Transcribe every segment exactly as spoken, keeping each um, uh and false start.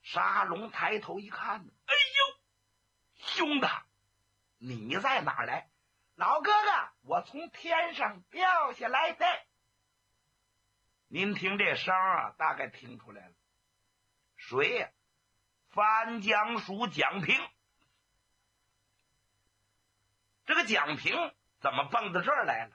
沙龙抬头一看，哎呦，兄弟，你在哪儿来？老哥哥，我从天上掉下来的。您听这声啊，大概听出来了，谁呀？翻江鼠蒋平。这个蒋平怎么蹦到这儿来了？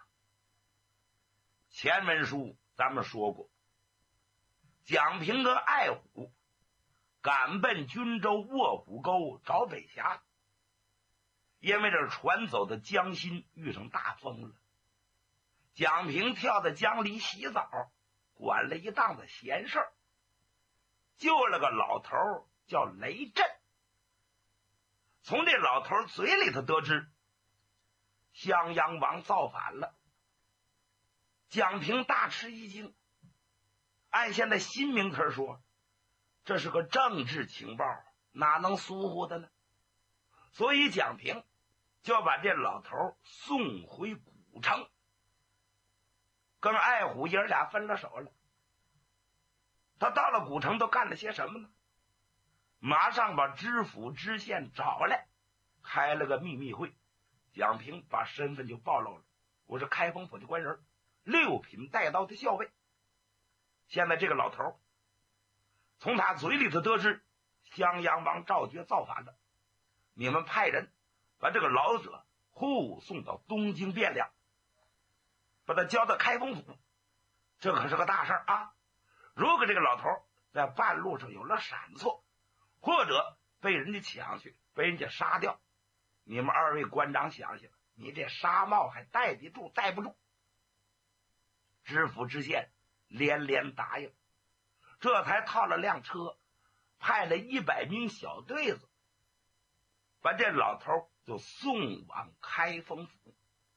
前文书咱们说过，蒋平跟爱虎赶奔军州卧虎沟找北峡，因为这船走到江心遇上大风了，蒋平跳到江里洗澡，管了一档子闲事儿，救了个老头叫雷震。从这老头嘴里头得知襄阳王造反了，蒋平大吃一惊，按现在新名词说，这是个政治情报，哪能疏忽的呢？所以蒋平就把这老头送回古城，跟爱虎爷俩分了手了。他到了古城都干了些什么呢？马上把知府知县找来，开了个秘密会。蒋平把身份就暴露了，我是开封府的官人，六品带刀的校尉。现在这个老头从他嘴里头得知襄阳王赵觉造反了，你们派人把这个老者护送到东京汴梁，把他交到开封府，这可是个大事啊！如果这个老头在半路上有了闪错，或者被人家抢去，被人家杀掉，你们二位官长想想，你这纱帽还戴得住戴不住？知府知县连连答应，这才套了辆车，派了一百名小队子，把这老头就送往开封府。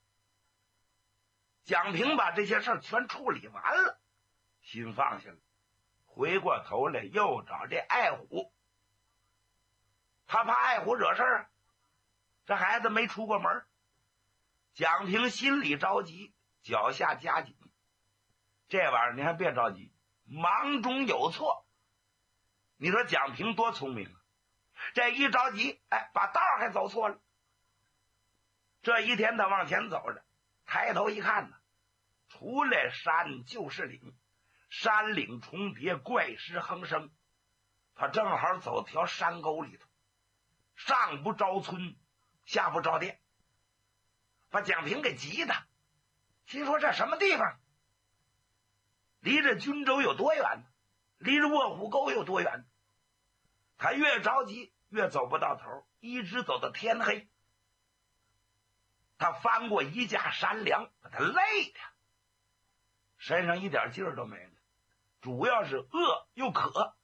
蒋平把这些事儿全处理完了，心放下了，回过头来又找这爱虎，他怕爱虎惹事儿，这孩子没出过门。蒋平心里着急，脚下加紧，这玩意儿你还别着急，忙中有错。你说蒋平多聪明啊，这一着急，哎，把道还走错了。这一天他往前走着，抬头一看呢，除了山就是岭，山岭重叠，怪石横生，他正好走条山沟里头，上不着村，下不着店，把蒋平给急的，心说这什么地方？离着军州有多远呢？离着卧虎沟有多远呢？他越着急越走不到头，一直走到天黑。他翻过一架山梁，把他累的身上一点劲儿都没了，主要是饿又渴。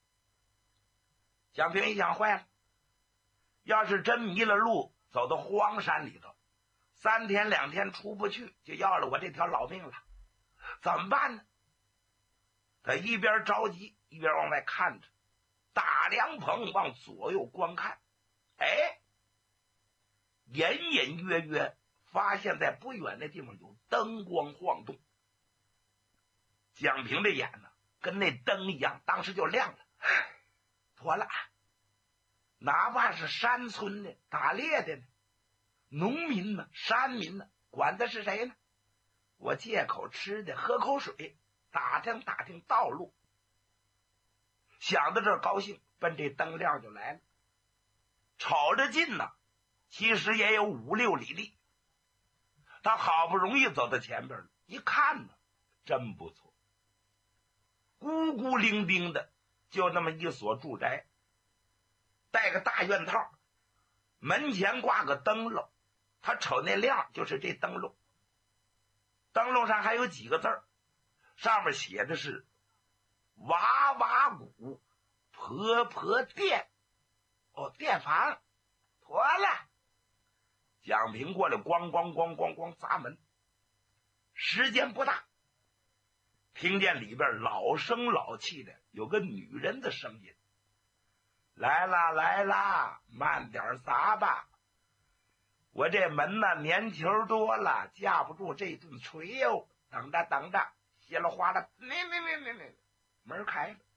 蒋平一想，坏了，要是真迷了路，走到荒山里头，三天两天出不去，就要了我这条老命了，怎么办呢？他一边着急一边往外看着，打凉棚往左右观看，哎，隐隐约约发现在不远的地方有灯光晃动。蒋平的眼呢跟那灯一样，当时就亮了，妥了，哪怕是山村的打猎的呢，农民呢，山民呢，管的是谁呢？我借口吃的，喝口水，打听打听道路。想到这儿高兴，奔这灯亮就来了。瞅着近呢，其实也有五六里地。他好不容易走到前边了，一看呢，真不错，孤孤零零的，就那么一所住宅，带个大院套，门前挂个灯笼，他瞅那亮就是这灯笼，灯笼上还有几个字儿，上面写的是娃娃谷婆婆店，哦，店房，妥了。蒋平过来咣咣咣咣咣砸门，时间不大，听见里边老声老气的有个女人的声音，来啦来啦，慢点砸吧，我这门呢年球多了，架不住这顿锤哟，等着等着，稀里哗啦，没没没没没，门开了，